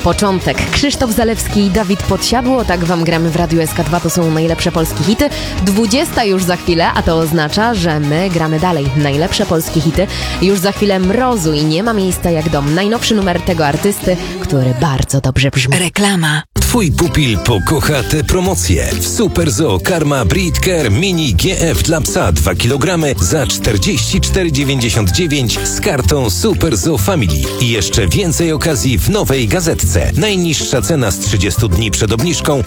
początek. Krzysztof Zalewski i Dawid Podsiadło, tak wam gramy w Radiu SK2, to są najlepsze polskie hity. 20 już za chwilę, a to oznacza, że my gramy dalej. Najlepsze polskie hity. Już za chwilę Mrozu i Nie ma miejsca jak dom. Najnowszy numer tego artysty, który bardzo dobrze brzmi. Reklama. Twój pupil pokocha te promocje. W Super Zoo Karma Breed Care Mini GF dla psa 2 kg za 44,99 z kartą Super Zoo Family. I jeszcze więcej okazji w nowej gazetce. Najniższa cena z 30 dni przed obniżką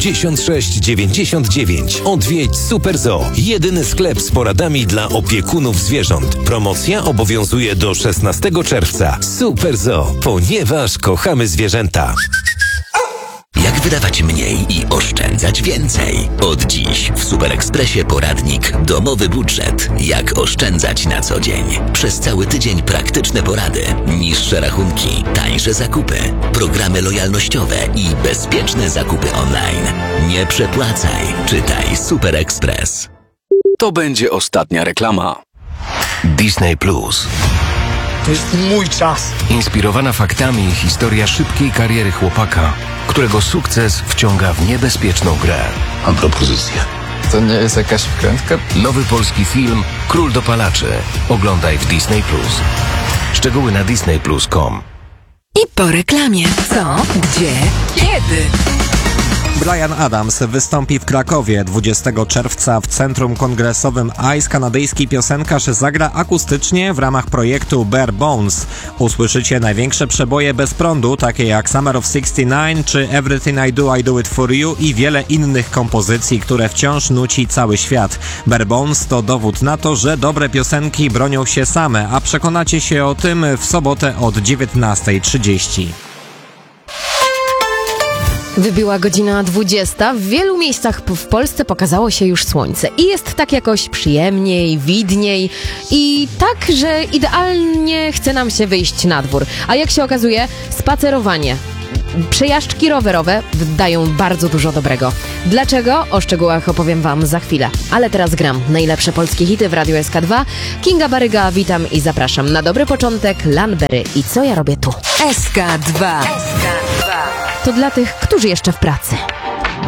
76,99. Odwiedź Super Zoo. Jedyny sklep z poradami dla opiekunów zwierząt. Promocja obowiązuje do 16 czerwca. Super Zoo, ponieważ kochamy zwierzęta. Jak wydawać mniej i oszczędzać więcej? Od dziś w Super Expressie poradnik Domowy budżet. Jak oszczędzać na co dzień? Przez cały tydzień praktyczne porady, niższe rachunki, tańsze zakupy, programy lojalnościowe i bezpieczne zakupy online. Nie przepłacaj. Czytaj Super Express. To będzie ostatnia reklama. Disney Plus. To jest mój czas. Inspirowana faktami historia szybkiej kariery chłopaka, którego sukces wciąga w niebezpieczną grę. Mam propozycję. To nie jest jakaś wkrętka? Nowy polski film Król dopalaczy. Oglądaj w Disney Plus. Szczegóły na disneyplus.com. I po reklamie. Co? Gdzie? Kiedy? Bryan Adams wystąpi w Krakowie 20 czerwca w Centrum Kongresowym ICE. Kanadyjski piosenkarz zagra akustycznie w ramach projektu Bare Bones. Usłyszycie największe przeboje bez prądu, takie jak Summer of '69 czy Everything I Do It For You i wiele innych kompozycji, które wciąż nuci cały świat. Bare Bones to dowód na to, że dobre piosenki bronią się same, a przekonacie się o tym w sobotę od 19:30. Wybiła godzina 20. W wielu miejscach w Polsce pokazało się już słońce. I jest tak jakoś przyjemniej, widniej i tak, że idealnie chce nam się wyjść na dwór. A jak się okazuje, spacerowanie, przejażdżki rowerowe dają bardzo dużo dobrego. Dlaczego? O szczegółach opowiem wam za chwilę. Ale teraz gram najlepsze polskie hity w Radiu SK2. Kinga Baryga, witam i zapraszam na dobry początek. Lanberry i Co ja robię tu? SK2. To dla tych, którzy jeszcze w pracy.